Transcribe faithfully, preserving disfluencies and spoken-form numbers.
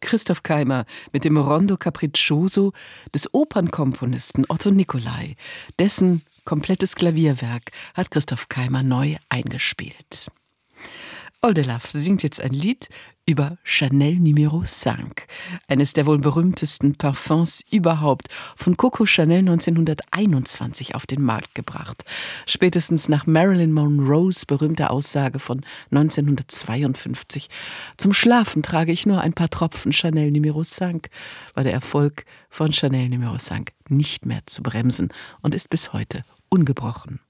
Christoph Keimer mit dem Rondo Capriccioso des Opernkomponisten Otto Nicolai. Dessen komplettes Klavierwerk hat Christoph Keimer neu eingespielt. Oldelaf singt jetzt ein Lied über Chanel Numero fünf, eines der wohl berühmtesten Parfums überhaupt, von Coco Chanel neunzehnhunderteinundzwanzig auf den Markt gebracht. Spätestens nach Marilyn Monroes berühmter Aussage von neunzehnhundertzweiundfünfzig: Zum Schlafen trage ich nur ein paar Tropfen Chanel Numero fünf, war der Erfolg von Chanel Numero fünf nicht mehr zu bremsen und ist bis heute ungebrochen.